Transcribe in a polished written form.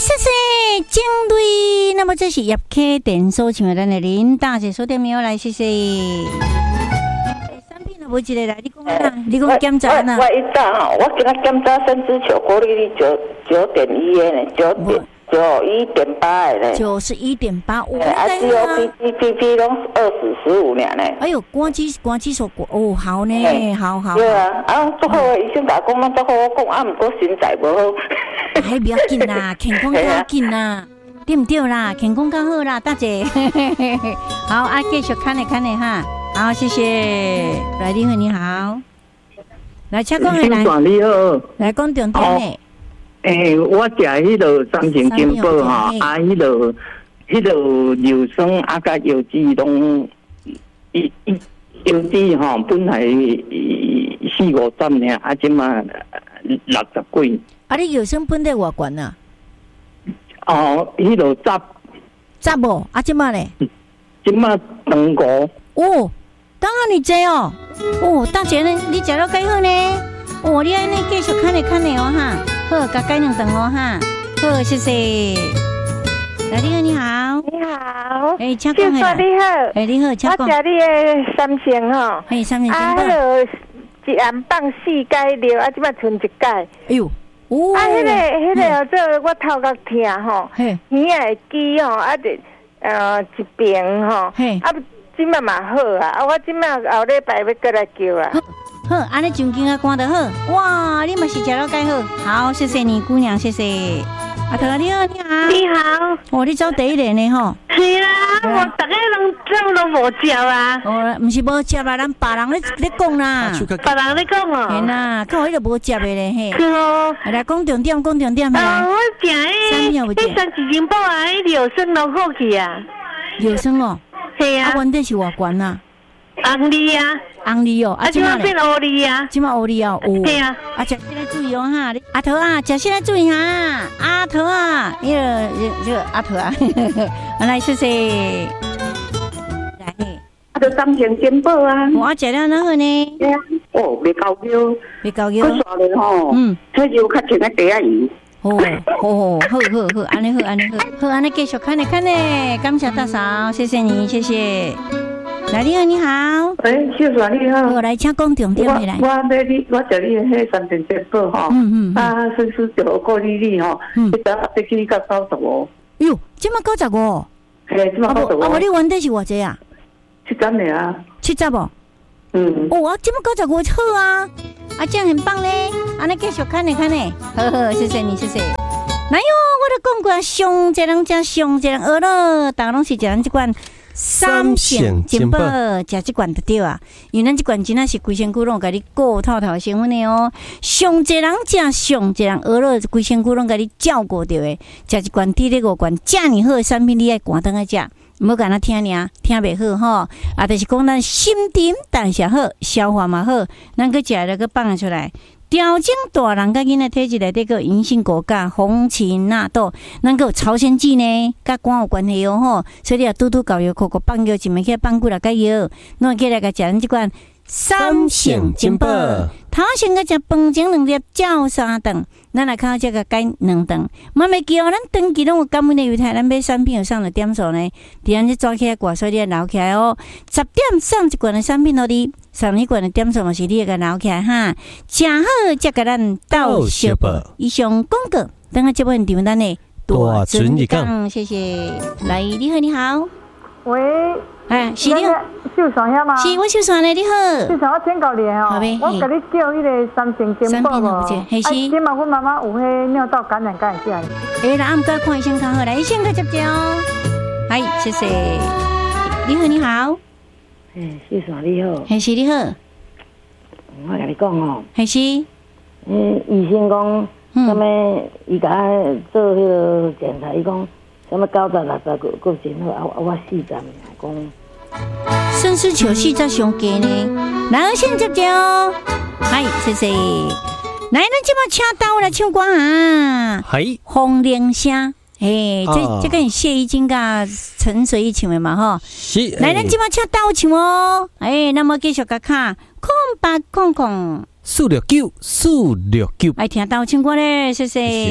谢谢警队。那么这是叶客电所请的咱的林大姐收点没有来，谢谢。产品都无一个来，你讲啊，你讲检查呐？ 我一打哈，我给他检查生殖球过滤率9.1呢，91.8呢 ，91.8，我啊，只有 PP 拢20-15年呢。 哎呦，肝指数哦，好呢，好。 对啊，做好的医生甲我讲，做好我讲，毋过身材无好。 哎，不要紧啦，健康较紧啦，对唔对啦？健康较好啦，大姐。好，继续看你哈。好，谢谢。来，你好，你好。来，请讲来。 你好。 来讲重点的。 我食迄个三型金宝哈，迄个硫酸甲油脂拢油脂吼，本来4-5针尔，即马60几。 你油酸本在偌悬啊？ 迄个十无？即马咧？ 即马2个。 哦，当然你这哦，大姐呢？你食了介好呢？你安尼继续看你哦哈。好，加改2顿哦哈。好，谢谢。来，你好。 你好。 请讲下。 你好。 你好，请讲。 我食你的三星吼。 三星金宝。 一暗放4解了，即摆剩1解。 哎呦。 迄个这我头壳疼吼，耳会记吼，一边吼，即摆嘛好啊，我即摆后礼拜要过来叫啊。 好，安尼上紧啊，关得好。哇，你嘛是食了介好，好，谢谢你姑娘，谢谢。阿头你好， 你好。 你走第一个呢吼？ 是啦，我大家都无食啊。 毋是无食啦，咱别人咧讲啦。 别人咧讲哦。 嘿啦，看迄个无食的咧嘿。 是哦。 来讲重点。我食迄三级金宝啊，迄硫酸拢好去啊。 硫酸哦。 是啊。 问题是偌悬啊？ 红梨啊。 红梨哦， 即马变乌梨啊！ 即马乌梨哦，有。 对啊， 食起来注意哦哈！阿头啊，食起来注意哈！阿头啊，这个阿头啊，来谢谢。来， 就三型金宝啊！ 我食了哪个呢？ 未够油，我刷了吼，这就较像个茶仔油。 好，安尼好，安尼继续看你，感谢大嫂，谢谢你，谢谢。来，你好。 秀爽你好。 来，请讲重点来。 我食你迄三型金宝吼，生死球过滤率吼，这去到95。 哟，即马95。 嘿，即马95。 你问题是偌济啊 ？70尔啊。 70无？即马95好啊，这样很棒嘞。安尼继续看你，好，谢谢你，谢谢。来哟，我都讲过，上一人食上一人学咯，大拢是食咱这款。三型金宝食这罐就对啊，因为咱这罐真的是规身躯拢甲你顾透成分的哦。上一人食，上一人学了，规身躯拢甲你照顾到的。食一罐滴5罐，这么好的产品，你爱赶灯来食，唔好干那听尔，听袂好吼。就是讲咱心甜代谢好，消化嘛好，咱去食了去放出来。调整大人甲囡仔体质内底个银杏果苷、红芩纳豆，咱个有朝鲜剂呢，甲肝有关系哦吼。所以你要拄搞药，口放药，一暝起放几落个药，弄起来甲食咱即款三型金宝。头先甲食饭前2粒，照3顿，咱来靠这个改2顿。慢慢记哦，咱长期拢有感染的犹太，咱买产品有上了点数呢。伫咱这抓起来挂，所以你要留起来哦。10点上一罐的产品互你，上一罐的点数嘛是你要甲留起来哈。食好才甲咱斗小报。以上广告，等下这部分题目单呢，大准一讲，谢谢。来，你好。 喂。 是你好。 秀爽呀吗？ 是我秀爽嘞，你好。 秀爽，我请教你哦。我甲你叫迄个三型金宝无？ 是。 今嘛，阮妈妈有迄尿道感染，敢会食？ 那毋该看医生较好啦，医生较接接哦。谢谢。你好。 秀爽你好。 是你好。 我甲你讲哦。 是。 医生讲，什么？伊甲我做迄个检查，伊讲。什么90、60个真好，我40讲。 生死球40上低呢，来先接接哦。谢谢。来，咱即马请到来唱歌啊。风铃声，这个谢依金甲陈水一唱的嘛吼。是。来，咱即马请到唱哦。那么继续甲卡空800。469，469。爱听到唱歌咧，谢谢。